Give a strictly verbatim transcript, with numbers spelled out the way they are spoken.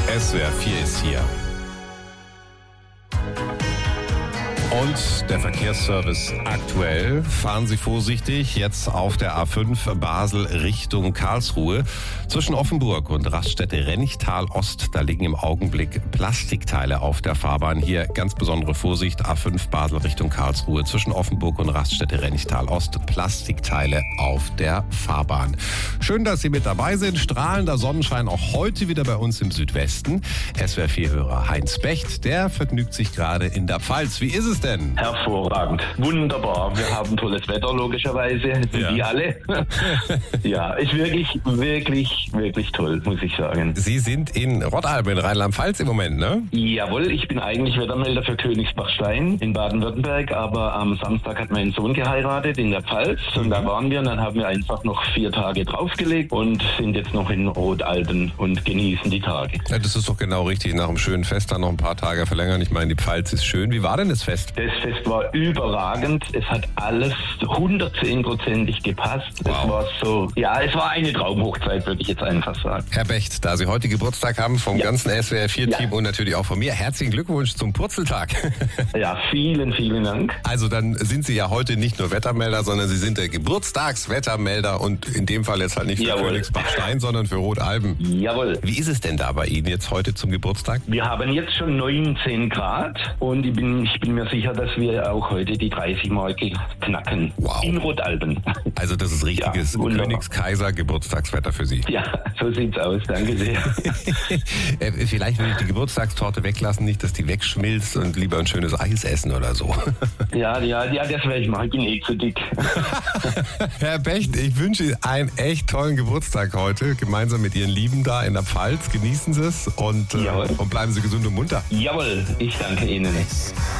S W R vier ist hier. Und der Verkehrsservice aktuell. Fahren Sie vorsichtig jetzt auf der A fünf Basel Richtung Karlsruhe. Zwischen Offenburg und Raststätte Rennichtal Ost, da liegen im Augenblick Plastikteile auf der Fahrbahn. Hier ganz besondere Vorsicht, A fünf Basel Richtung Karlsruhe. Zwischen Offenburg und Raststätte Rennichtal Ost, Plastikteile auf der Fahrbahn. Schön, dass Sie mit dabei sind. Strahlender Sonnenschein auch heute wieder bei uns im Südwesten. S W R vier-Hörer Heinz Becht, der vergnügt sich gerade in der Pfalz. Wie ist es denn? Hervorragend. Wunderbar. Wir haben tolles Wetter, logischerweise. Sind Ja. die alle? Ja, ist wirklich, wirklich, wirklich toll, muss ich sagen. Sie sind in Rottalben in Rheinland-Pfalz im Moment, ne? Jawohl, ich bin eigentlich Wettermelder für Königsbachstein in Baden-Württemberg, aber am Samstag hat mein Sohn geheiratet in der Pfalz und da waren wir und dann haben wir einfach noch vier Tage draufgelegt und sind jetzt noch in Rottalben und genießen die Tage. Ja, das ist doch genau richtig. Nach einem schönen Fest dann noch ein paar Tage verlängern. Ich meine, die Pfalz ist schön. Wie war denn das Fest? Das Fest war überragend. Es hat alles hundertzehnprozentig gepasst. Wow. Es war so, ja, es war eine Traumhochzeit, würde ich jetzt einfach sagen. Herr Becht, da Sie heute Geburtstag haben, vom Ja. ganzen S W R vier-Team Ja. und natürlich auch von mir, herzlichen Glückwunsch zum Purzeltag. Ja, vielen, vielen Dank. Also dann sind Sie ja heute nicht nur Wettermelder, sondern Sie sind der Geburtstagswettermelder und in dem Fall jetzt halt nicht für Jawohl. Königsbachstein, sondern für Rottalben. Jawohl. Wie ist es denn da bei Ihnen jetzt heute zum Geburtstag? Wir haben jetzt schon neunzehn Grad und ich bin, ich bin mir sicher, dass wir auch heute die dreißig-Marke knacken. Wow. In Rottalben. Also das ist richtiges Ja, wunderbar. Königskaiser-Geburtstagswetter für Sie. Ja, so sieht's aus. Danke sehr. Äh, Vielleicht würde ich die Geburtstagstorte weglassen, nicht, dass die wegschmilzt und lieber ein schönes Eis essen oder so. Ja, ja, ja, das werde ich machen. Ich bin eh zu dick. Herr Becht, ich wünsche Ihnen einen echt tollen Geburtstag heute, gemeinsam mit Ihren Lieben da in der Pfalz. Genießen Sie es und, äh, Jawohl. und bleiben Sie gesund und munter. Jawohl, ich danke Ihnen.